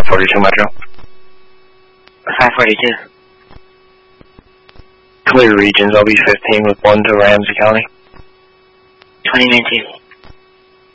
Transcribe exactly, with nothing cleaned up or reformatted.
forty-two Metro. five forty-two. Clear regions, L B fifteen with one to Ramsey County. twenty nineteen.